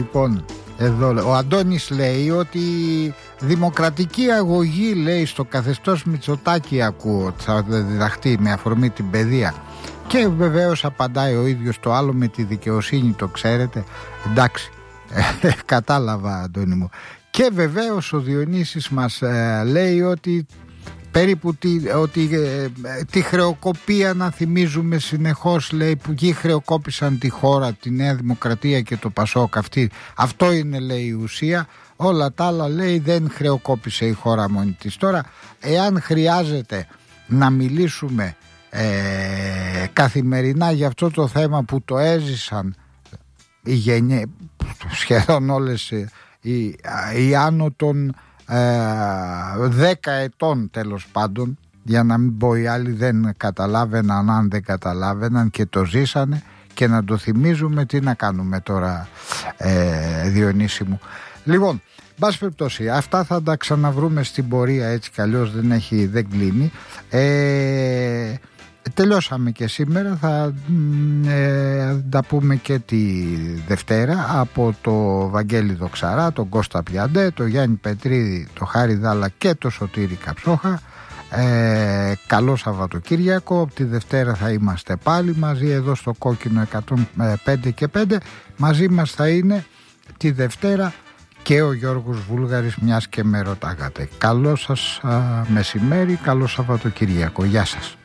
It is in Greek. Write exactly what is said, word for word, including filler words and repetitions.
Λοιπόν, εδώ ο Αντώνης λέει ότι δημοκρατική αγωγή, λέει, στο καθεστώς Μητσοτάκη ακούω ότι θα διδαχτεί με αφορμή την παιδεία. Και βεβαίως απαντάει ο ίδιος το άλλο με τη δικαιοσύνη, το ξέρετε. Εντάξει, κατάλαβα, Αντώνη μου. Και βεβαίως ο Διονύσης μας ε, λέει ότι περίπου τη, ότι, ε, τη χρεοκοπία να θυμίζουμε συνεχώς, λέει, που εκεί χρεοκόπησαν τη χώρα, τη Νέα Δημοκρατία και το Πασόκ. Αυτή, αυτό είναι, λέει, η ουσία. Όλα τα άλλα, λέει, δεν χρεοκόπησε η χώρα μόνη της. Τώρα, εάν χρειάζεται να μιλήσουμε ε, καθημερινά για αυτό το θέμα που το έζησαν οι γενιές, σχεδόν όλες οι, οι άνω των δέκα ετών, τέλος πάντων, για να μην πω οι άλλοι δεν καταλάβαιναν, αν δεν καταλάβαιναν και το ζήσανε, και να το θυμίζουμε, τι να κάνουμε τώρα, ε, Διονύση μου. Λοιπόν, μπας περιπτώσει, αυτά θα τα ξαναβρούμε στην πορεία, έτσι κι αλλιώς δεν έχει, δεν κλείνει. ε, Τελειώσαμε και σήμερα. Θα ε, τα πούμε και τη Δευτέρα από το Βαγγέλη Δοξαρά, τον Κώστα Πιαντέ, τον Γιάννη Πετρίδη, τον Χάρη Δάλα και τον Σωτήρη Καψόχα. ε, Καλό Σαββατοκύριακο. Από τη Δευτέρα θα είμαστε πάλι μαζί εδώ στο Κόκκινο εκατόν πέντε και πέντε. Μαζί μας θα είναι τη Δευτέρα και ο Γιώργος Βούλγαρης, μιας και με ρωτάγατε. Καλό σας α, μεσημέρι, καλό Σαββατοκύριακο. Γεια σας.